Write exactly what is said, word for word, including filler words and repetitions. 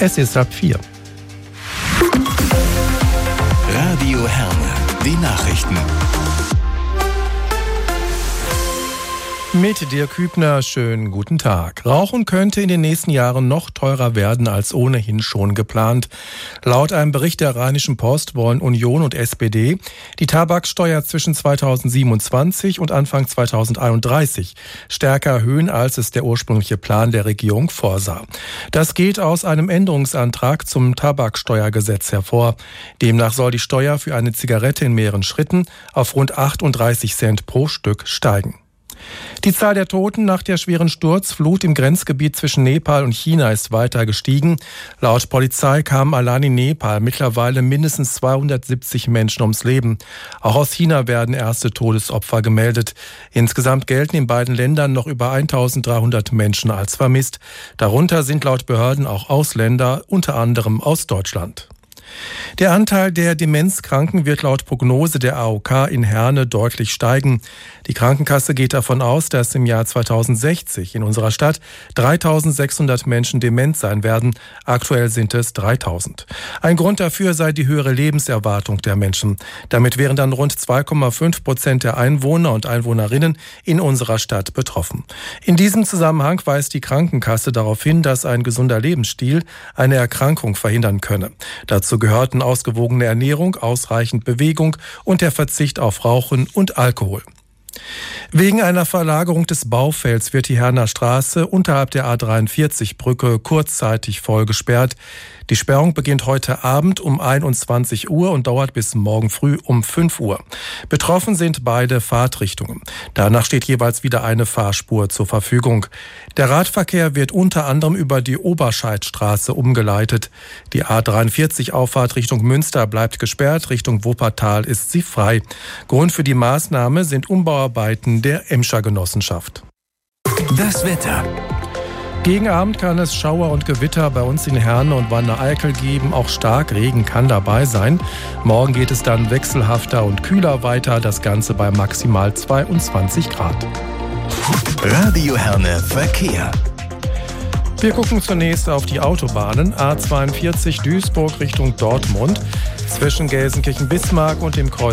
Es ist halb vier. Radio Herne, die Nachrichten. Mit Dirk Hübner, schönen guten Tag. Rauchen könnte in den nächsten Jahren noch teurer werden als ohnehin schon geplant. Laut einem Bericht der Rheinischen Post wollen Union und S P D die Tabaksteuer zwischen zweitausendsiebenundzwanzig und Anfang zweitausendeinunddreißig stärker erhöhen, als es der ursprüngliche Plan der Regierung vorsah. Das geht aus einem Änderungsantrag zum Tabaksteuergesetz hervor. Demnach soll die Steuer für eine Zigarette in mehreren Schritten auf rund achtunddreißig Cent pro Stück steigen. Die Zahl der Toten nach der schweren Sturzflut im Grenzgebiet zwischen Nepal und China ist weiter gestiegen. Laut Polizei kamen allein in Nepal mittlerweile mindestens zweihundertsiebzig Menschen ums Leben. Auch aus China werden erste Todesopfer gemeldet. Insgesamt gelten in beiden Ländern noch über eintausenddreihundert Menschen als vermisst. Darunter sind laut Behörden auch Ausländer, unter anderem aus Deutschland. Der Anteil der Demenzkranken wird laut Prognose der A O K in Herne deutlich steigen. Die Krankenkasse geht davon aus, dass im Jahr zweitausendsechzig in unserer Stadt dreitausendsechshundert Menschen dement sein werden. Aktuell sind es dreitausend. Ein Grund dafür sei die höhere Lebenserwartung der Menschen. Damit wären dann rund zwei Komma fünf Prozent der Einwohner und Einwohnerinnen in unserer Stadt betroffen. In diesem Zusammenhang weist die Krankenkasse darauf hin, dass ein gesunder Lebensstil eine Erkrankung verhindern könne. Dazu gehörten ausgewogene Ernährung, ausreichend Bewegung und der Verzicht auf Rauchen und Alkohol. Wegen einer Verlagerung des Baufelds wird die Herner Straße unterhalb der A dreiundvierzig Brücke kurzzeitig voll gesperrt. Die Sperrung beginnt heute Abend um einundzwanzig Uhr und dauert bis morgen früh um fünf Uhr. Betroffen sind beide Fahrtrichtungen. Danach steht jeweils wieder eine Fahrspur zur Verfügung. Der Radverkehr wird unter anderem über die Oberscheidstraße umgeleitet. Die A dreiundvierzig Auffahrt Richtung Münster bleibt gesperrt, Richtung Wuppertal ist sie frei. Grund für die Maßnahme sind Umbauarbeiten der Emscher Genossenschaft. Das Wetter. Gegen Abend kann es Schauer und Gewitter bei uns in Herne und Wanne-Eickel geben. Auch Starkregen kann dabei sein. Morgen geht es dann wechselhafter und kühler weiter. Das Ganze bei maximal zweiundzwanzig Grad. Radio Herne Verkehr. Wir gucken zunächst auf die Autobahnen. A zweiundvierzig Duisburg Richtung Dortmund. Zwischen Gelsenkirchen-Bismarck und dem Kreuz